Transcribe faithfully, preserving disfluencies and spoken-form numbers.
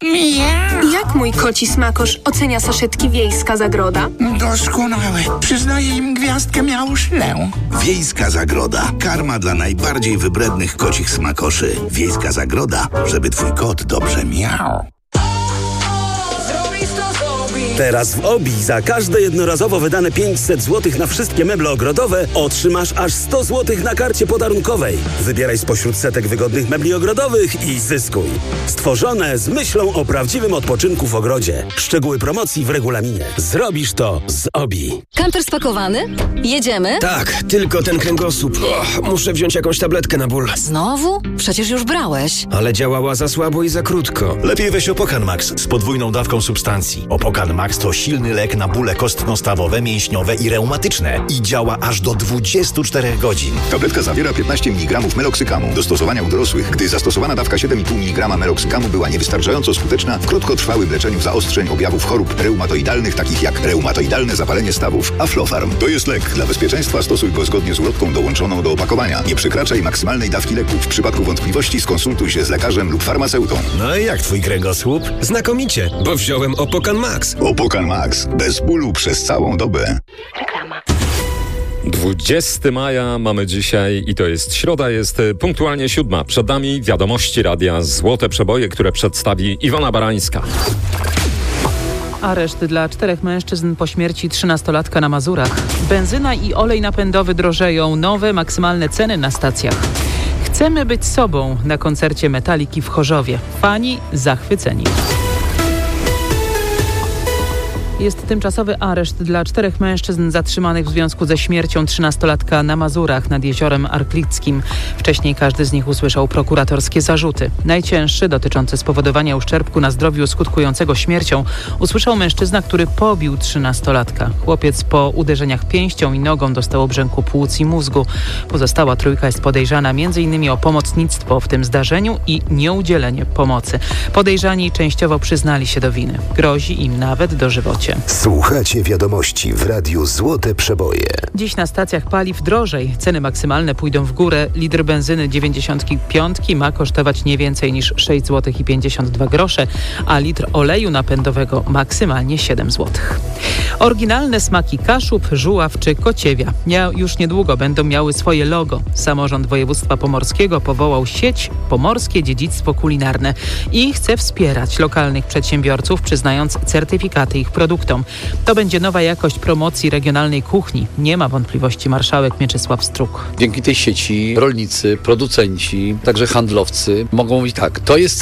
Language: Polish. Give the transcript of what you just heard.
Miau. Jak mój koci smakosz ocenia saszetki Wiejska Zagroda? Doskonałe. Przyznaję im gwiazdkę miauszlę. Wiejska Zagroda. Karma dla najbardziej wybrednych kocich smakoszy. Wiejska Zagroda, żeby twój kot dobrze miał. Teraz w Obi za każde jednorazowo wydane pięćset złotych na wszystkie meble ogrodowe otrzymasz aż sto złotych na karcie podarunkowej. Wybieraj spośród setek wygodnych mebli ogrodowych i zyskuj. Stworzone z myślą o prawdziwym odpoczynku w ogrodzie. Szczegóły promocji w regulaminie. Zrobisz to z Obi. Kamper spakowany? Jedziemy? Tak, tylko ten kręgosłup. Och, muszę wziąć jakąś tabletkę na ból. Znowu? Przecież już brałeś. Ale działała za słabo i za krótko. Lepiej weź Opokan Max z podwójną dawką substancji. Opokan Max to silny lek na bóle kostno-stawowe, mięśniowe i reumatyczne i działa aż do dwudziestu czterech godzin. Tabletka zawiera piętnaście miligramów meloksykamu. Do stosowania u dorosłych, gdy zastosowana dawka siedem i pół miligrama meloksykamu była niewystarczająco skuteczna w krótkotrwałym leczeniu zaostrzeń objawów chorób reumatoidalnych, takich jak reumatoidalne zapalenie stawów. Aflofarm to jest lek. Dla bezpieczeństwa stosuj go zgodnie z ulotką dołączoną do opakowania. Nie przekraczaj maksymalnej dawki leku. W przypadku wątpliwości skonsultuj się z lekarzem lub farmaceutą. No i jak twój kręgosłup? Znakomicie, bo wziąłem Opokan Max. Opokan Max. Bez bólu przez całą dobę. Reklama. dwudziestego maja mamy dzisiaj i to jest środa, jest punktualnie siódma. Przed nami wiadomości radia Złote Przeboje, które przedstawi Iwona Barańska. Areszt dla czterech mężczyzn po śmierci trzynastolatka na Mazurach. Benzyna i olej napędowy drożeją. Nowe maksymalne ceny na stacjach. Chcemy być sobą na koncercie Metaliki w Chorzowie. Fani zachwyceni. Jest tymczasowy areszt dla czterech mężczyzn zatrzymanych w związku ze śmiercią trzynastolatka na Mazurach nad Jeziorem Arklickim. Wcześniej każdy z nich usłyszał prokuratorskie zarzuty. Najcięższy, dotyczący spowodowania uszczerbku na zdrowiu skutkującego śmiercią, usłyszał mężczyzna, który pobił trzynastolatka. Chłopiec po uderzeniach pięścią i nogą dostał obrzęku płuc i mózgu. Pozostała trójka jest podejrzana między innymi o pomocnictwo w tym zdarzeniu i nieudzielenie pomocy. Podejrzani częściowo przyznali się do winy. Grozi im nawet dożywocie. Słuchacie wiadomości w Radiu Złote Przeboje. Dziś na stacjach paliw drożej. Ceny maksymalne pójdą w górę. Litr benzyny dziewięćdziesiąt pięć ma kosztować nie więcej niż sześć złotych i pięćdziesiąt dwa grosze, a litr oleju napędowego maksymalnie siedem złotych. Oryginalne smaki Kaszub, Żuław czy Kociewia już niedługo będą miały swoje logo. Samorząd województwa pomorskiego powołał sieć Pomorskie Dziedzictwo Kulinarne i chce wspierać lokalnych przedsiębiorców, przyznając certyfikaty ich produktów. To będzie nowa jakość promocji regionalnej kuchni. Nie ma wątpliwości marszałek Mieczysław Struk. Dzięki tej sieci rolnicy, producenci, także handlowcy mogą mówić tak, to jest